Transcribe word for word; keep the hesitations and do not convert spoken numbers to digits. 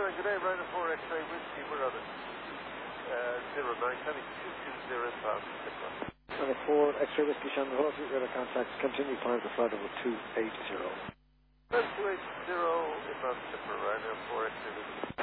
Ryder, good day, Ryder four X-ray Whiskey, we're on it. Uh, zero nine, heading two two zero pounds. Number four, X-ray Whiskey, Shannon Hall, radar contact, continue climb to flight level two eight zero. two eight zero, inbound shipper, Ryder four X-ray Whiskey.